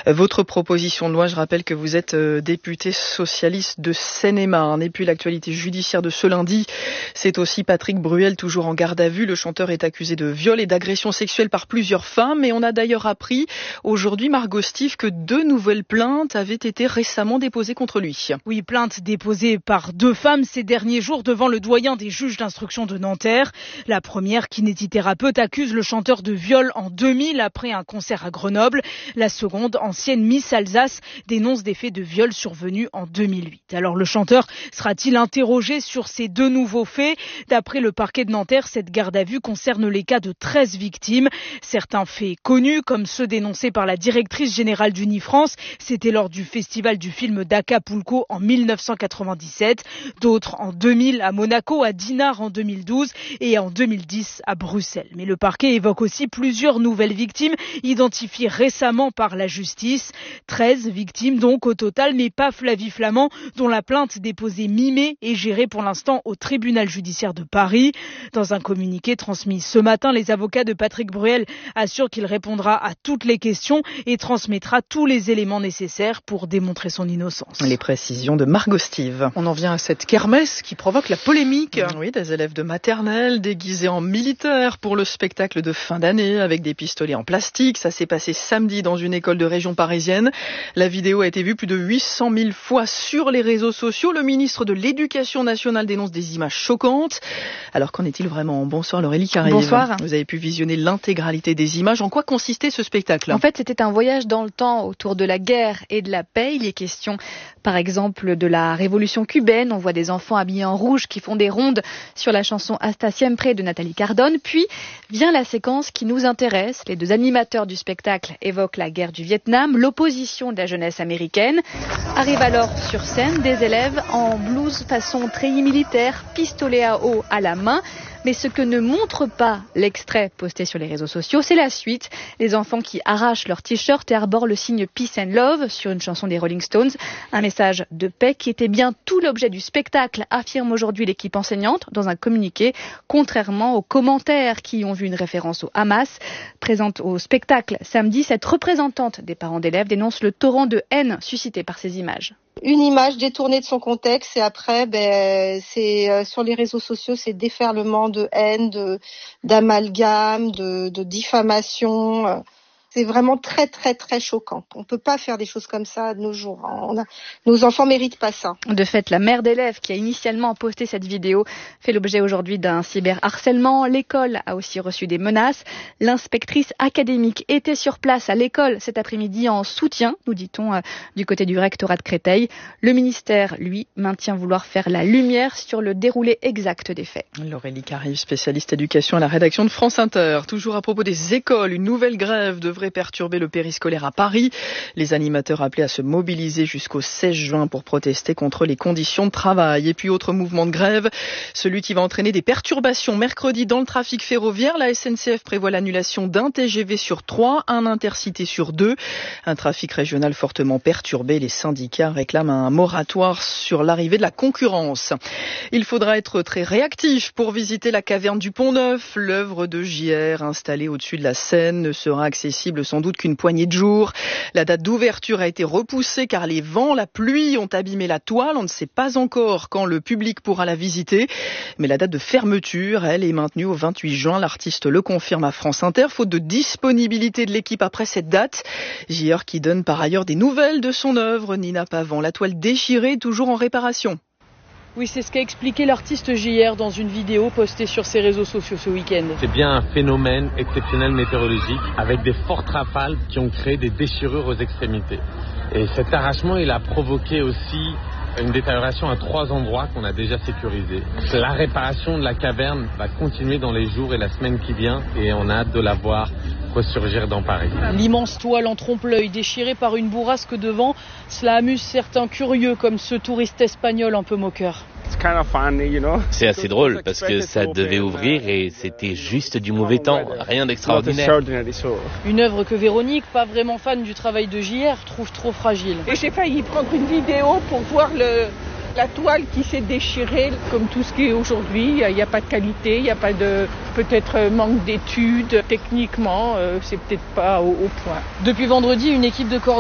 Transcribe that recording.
Votre proposition de loi, je rappelle que vous êtes député socialiste de Seine-et-Marne. Et puis l'actualité judiciaire de ce lundi, c'est aussi Patrick Bruel, toujours en garde à vue. Le chanteur est accusé de viol et d'agression sexuelle par plusieurs femmes. Et on a d'ailleurs appris aujourd'hui, Margot Steve, que 2 nouvelles plaintes avaient été récemment déposées contre lui. Oui, plainte déposée par 2 femmes ces derniers jours devant le doyen des juges d'instruction de Nanterre. La première, kinésithérapeute, accuse le chanteur de viol en 2000 après un concert à Grenoble. La seconde, ancienne Miss Alsace, dénonce des faits de viol survenus en 2008. Alors le chanteur sera-t-il interrogé sur ces 2 nouveaux faits ? D'après le parquet de Nanterre, cette garde à vue concerne les cas de 13 victimes. Certains faits connus, comme ceux dénoncés par la directrice générale d'Unifrance, c'était lors du festival du film d'Acapulco en 1997. D'autres en 2000 à Monaco, à Dinard en 2012 et en 2010 à Bruxelles. Mais le parquet évoque aussi plusieurs nouvelles victimes identifiées récemment par la justice. 13 victimes donc au total, mais pas Flavie Flament, dont la plainte déposée mi-mai est gérée pour l'instant au tribunal judiciaire de Paris. Dans un communiqué transmis ce matin, les avocats de Patrick Bruel assurent qu'il répondra à toutes les questions et transmettra tous les éléments nécessaires pour démontrer son innocence. Les précisions de Margot Steve. On en vient à cette kermesse qui provoque la polémique. Oui, des élèves de maternelle déguisés en militaires pour le spectacle de fin d'année avec des pistolets en plastique. Ça s'est passé samedi dans une école de région parisienne. La vidéo a été vue plus de 800 000 fois sur les réseaux sociaux. Le ministre de l'Éducation nationale dénonce des images choquantes. Alors qu'en est-il vraiment ? Bonsoir Laurélie Carive. Bonsoir. Vous avez pu visionner l'intégralité des images. En quoi consistait ce spectacle ? En fait, c'était un voyage dans le temps autour de la guerre et de la paix. Il est question, par exemple, de la révolution cubaine. On voit des enfants habillés en rouge qui font des rondes sur la chanson Hasta Siempre de Nathalie Cardone. Puis vient la séquence qui nous intéresse. Les 2 animateurs du spectacle évoquent la guerre du Vietnam, l'opposition de la jeunesse américaine. Arrivent alors sur scène des élèves en blouse façon treillis militaire, pistolet à eau à la main. Mais ce que ne montre pas l'extrait posté sur les réseaux sociaux, c'est la suite. Les enfants qui arrachent leur t-shirt et arborent le signe Peace and Love sur une chanson des Rolling Stones. Un message de paix qui était bien tout l'objet du spectacle, affirme aujourd'hui l'équipe enseignante dans un communiqué, contrairement aux commentaires qui ont vu une référence au Hamas. Présente au spectacle samedi, cette représentante des parents d'élèves dénonce le torrent de haine suscité par ces images. Une image détournée de son contexte et après, c'est sur les réseaux sociaux, c'est déferlement de haine, d'amalgame, de diffamation. C'est vraiment très très très choquant. On peut pas faire des choses comme ça de nos jours. Nos enfants méritent pas ça. De fait, la mère d'élève qui a initialement posté cette vidéo fait l'objet aujourd'hui d'un cyberharcèlement. L'école a aussi reçu des menaces. L'inspectrice académique était sur place à l'école cet après-midi en soutien, nous dit-on, du côté du rectorat de Créteil. Le ministère, lui, maintient vouloir faire la lumière sur le déroulé exact des faits. Laurélie Carive, spécialiste éducation à la rédaction de France Inter. Toujours à propos des écoles, une nouvelle grève devrait perturber le périscolaire à Paris. Les animateurs appelés à se mobiliser jusqu'au 16 juin pour protester contre les conditions de travail. Et puis autre mouvement de grève, celui qui va entraîner des perturbations mercredi dans le trafic ferroviaire. La SNCF prévoit l'annulation d'un TGV sur 3, un intercité sur 2. Un trafic régional fortement perturbé. Les syndicats réclament un moratoire sur l'arrivée de la concurrence. Il faudra être très réactif pour visiter la caverne du Pont-Neuf. L'œuvre de JR installée au-dessus de la Seine ne sera accessible sans doute qu'une poignée de jours. La date d'ouverture a été repoussée car les vents, la pluie ont abîmé la toile. On ne sait pas encore quand le public pourra la visiter. Mais la date de fermeture, elle, est maintenue au 28 juin. L'artiste le confirme à France Inter, faute de disponibilité de l'équipe après cette date. JR qui donne par ailleurs des nouvelles de son œuvre. Nina Pavant, la toile déchirée, toujours en réparation. Oui, c'est ce qu'a expliqué l'artiste JR dans une vidéo postée sur ses réseaux sociaux ce week-end. C'est bien un phénomène exceptionnel météorologique avec des fortes rafales qui ont créé des déchirures aux extrémités. Et cet arrachement, il a provoqué aussi une détérioration à 3 endroits qu'on a déjà sécurisés. La réparation de la caverne va continuer dans les jours et la semaine qui vient et on a hâte de la voir ressurgir dans Paris. L'immense toile en trompe-l'œil déchirée par une bourrasque de vent, cela amuse certains curieux comme ce touriste espagnol un peu moqueur. C'est assez drôle parce que ça devait ouvrir et c'était juste du mauvais temps, rien d'extraordinaire. Une œuvre que Véronique, pas vraiment fan du travail de JR, trouve trop fragile. Et j'ai failli prendre une vidéo pour voir la toile qui s'est déchirée, comme tout ce qui est aujourd'hui. Il n'y a pas de qualité, il n'y a pas de peut-être manque d'études. Techniquement, c'est peut-être pas au point. Depuis vendredi, une équipe de